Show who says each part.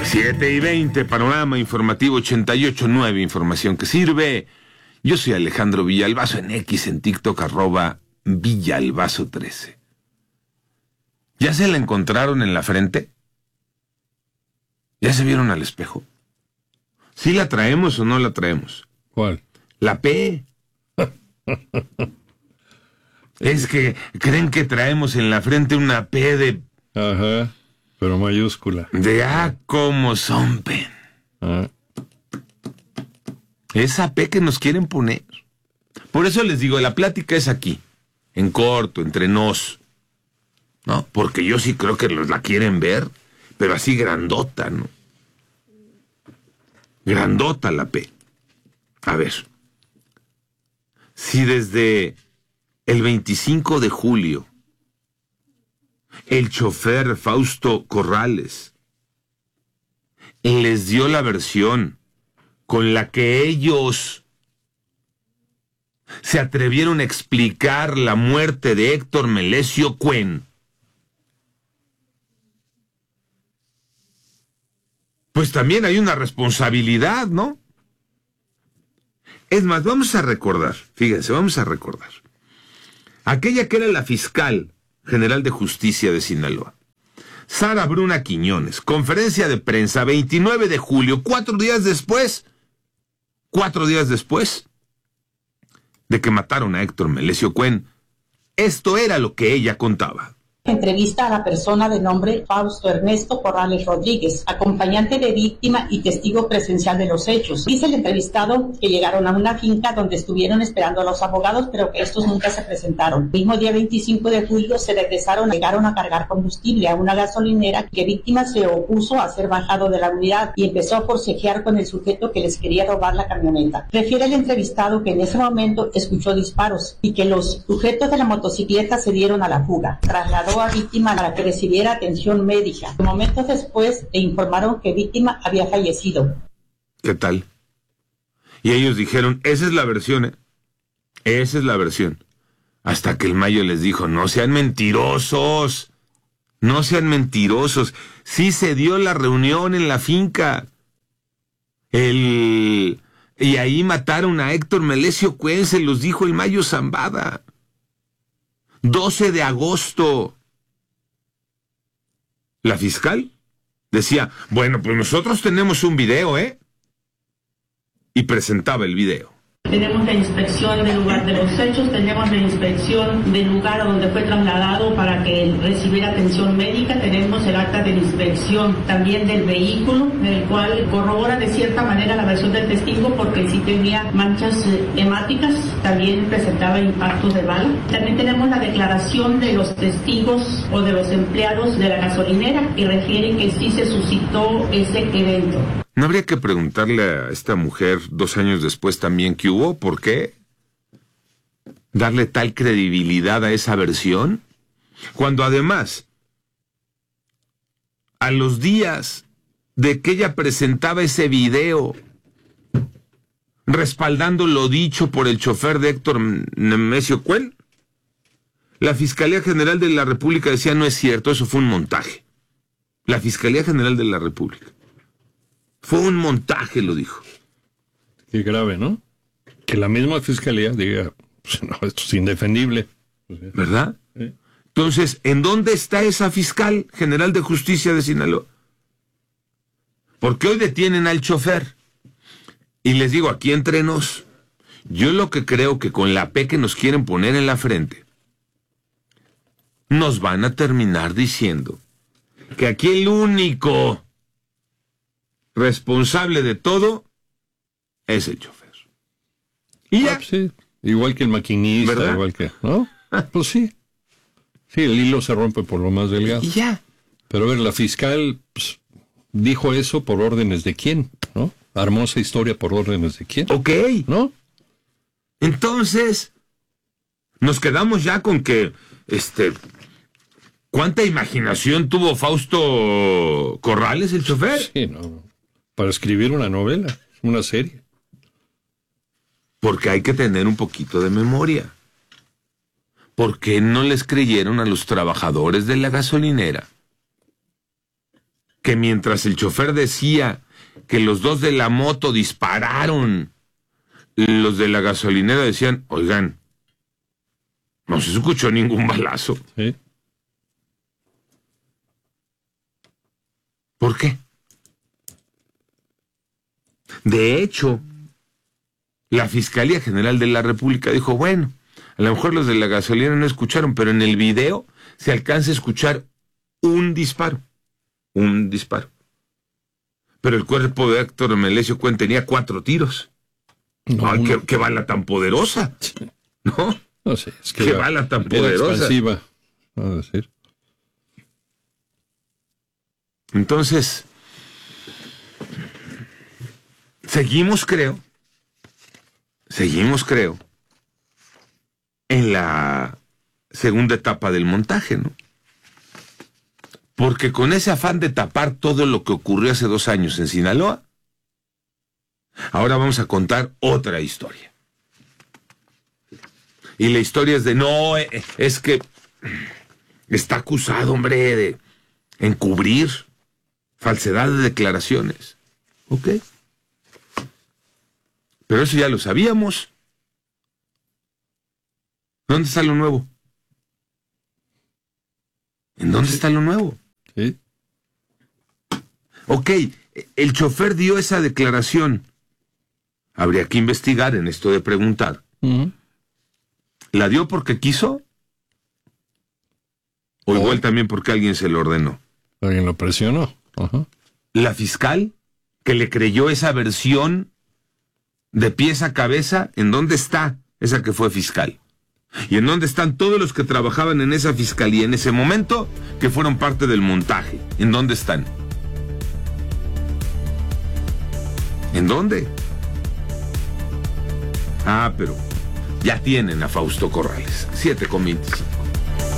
Speaker 1: 7:20, Panorama Informativo 88.9, información que sirve. Yo soy Alejandro Villalbazo, en X, en TikTok, @Villalbazo13. ¿Ya se la encontraron en la frente? ¿Ya se vieron al espejo? ¿Sí la traemos o no la traemos?
Speaker 2: ¿Cuál?
Speaker 1: La P. Es que creen que traemos en la frente una P de...
Speaker 2: Ajá, pero mayúscula.
Speaker 1: Como son, pen.
Speaker 2: Ah.
Speaker 1: Esa P que nos quieren poner. Por eso les digo, la plática es aquí, en corto, entre nos, ¿no? Porque yo sí creo que la quieren ver, pero así grandota, ¿no? Grandota la P. A ver, si desde el 25 de julio el chofer Fausto Corrales les dio la versión con la que ellos se atrevieron a explicar la muerte de Héctor Melesio Cuen, pues también hay una responsabilidad, ¿no? Es más, vamos a recordar, fíjense, vamos a recordar. Aquella que era la fiscal general de justicia de Sinaloa, Sara Bruna Quiñones, conferencia de prensa 29 de julio, 4 días después de que mataron a Héctor Melesio Cuen. Esto era lo que ella contaba.
Speaker 3: Entrevista a la persona de nombre Fausto Ernesto Corrales Rodríguez, acompañante de víctima y testigo presencial de los hechos. Dice el entrevistado que llegaron a una finca donde estuvieron esperando a los abogados, pero que estos nunca se presentaron. El mismo día 25 de julio se regresaron, llegaron a cargar combustible a una gasolinera, que víctima se opuso a ser bajado de la unidad y empezó a forcejear con el sujeto que les quería robar la camioneta. Refiere el entrevistado que en ese momento escuchó disparos y que los sujetos de la motocicleta se dieron a la fuga. Trasladó a víctima para que recibiera atención médica. Momentos después le informaron que víctima había fallecido.
Speaker 1: ¿Qué tal? Y ellos dijeron, esa es la versión, ¿eh? Esa es la versión. Hasta que el Mayo les dijo, no sean mentirosos. No sean mentirosos. Sí se dio la reunión en la finca. Y ahí mataron a Héctor Melesio Cuen, se los dijo el Mayo Zambada. 12 de agosto. La fiscal decía, bueno, pues nosotros tenemos un video, ¿eh? Y presentaba el video.
Speaker 3: Tenemos la inspección del lugar de los hechos, tenemos la inspección del lugar donde fue trasladado para que recibiera atención médica, tenemos el acta de inspección también del vehículo, en el cual corrobora de cierta manera la versión del testigo porque sí tenía manchas hemáticas, también presentaba impactos de bala. También tenemos la declaración de los testigos o de los empleados de la gasolinera que refieren que sí se suscitó ese evento.
Speaker 1: ¿No habría que preguntarle a esta mujer 2 años después también qué hubo? ¿Por qué? ¿Darle tal credibilidad a esa versión? Cuando además, a los días de que ella presentaba ese video, respaldando lo dicho por el chofer de Héctor Melesio Cuen, la Fiscalía General de la República decía, no es cierto, eso fue un montaje. La Fiscalía General de la República. Fue un montaje, lo dijo.
Speaker 2: Qué grave, ¿no? Que la misma fiscalía diga, pues no, esto es indefendible.
Speaker 1: ¿Verdad? Entonces, ¿en dónde está esa fiscal general de justicia de Sinaloa? Porque hoy detienen al chofer. Y les digo, aquí entre nos, yo lo que creo que con la P que nos quieren poner en la frente, nos van a terminar diciendo que aquí el único responsable de todo es el chofer. Y ya.
Speaker 2: Sí, igual que el maquinista, ¿verdad? Igual que, ¿no? Pues sí. Sí, el hilo se rompe por lo más delgado.
Speaker 1: Y ya.
Speaker 2: Pero a ver, la fiscal pues, dijo eso por órdenes de quién, ¿no? Armó esa historia por órdenes de quién.
Speaker 1: Ok.
Speaker 2: ¿No?
Speaker 1: Entonces, nos quedamos ya con que, ¿cuánta imaginación tuvo Fausto Corrales, el chofer?
Speaker 2: Sí, no. Para escribir una novela, una serie.
Speaker 1: Porque hay que tener un poquito de memoria. ¿Por qué no les creyeron a los trabajadores de la gasolinera que mientras el chofer decía que los dos de la moto dispararon, los de la gasolinera decían, oigan, no se escuchó ningún balazo.
Speaker 2: Sí.
Speaker 1: ¿Por qué? De hecho, la Fiscalía General de la República dijo, bueno, a lo mejor los de la gasolinera no escucharon, pero en el video se alcanza a escuchar un disparo. Un disparo. Pero el cuerpo de Héctor Melesio Cuen tenía 4 tiros.
Speaker 2: No,
Speaker 1: ¡Ay, qué bala tan poderosa! ¿No?
Speaker 2: No sé, es que
Speaker 1: ¡Qué bala tan poderosa!
Speaker 2: Expansiva, a decir.
Speaker 1: Entonces, seguimos, creo, en la segunda etapa del montaje, ¿no? Porque con ese afán de tapar todo lo que ocurrió hace 2 años en Sinaloa, ahora vamos a contar otra historia. Y la historia es de, no, es que está acusado, hombre, de encubrir falsedad de declaraciones. ¿Ok? Pero eso ya lo sabíamos. ¿Dónde está lo nuevo? ¿En dónde está lo nuevo?
Speaker 2: Sí.
Speaker 1: Ok, el chofer dio esa declaración. Habría que investigar en esto de preguntar.
Speaker 2: Uh-huh.
Speaker 1: ¿La dio porque quiso? ¿O igual también porque alguien se lo ordenó?
Speaker 2: Alguien lo presionó. Uh-huh.
Speaker 1: ¿La fiscal que le creyó esa versión de pies a cabeza? ¿En dónde está esa que fue fiscal? ¿Y en dónde están todos los que trabajaban en esa fiscalía en ese momento que fueron parte del montaje? ¿En dónde están? ¿En dónde? Ah, pero ya tienen a Fausto Corrales. 7:25.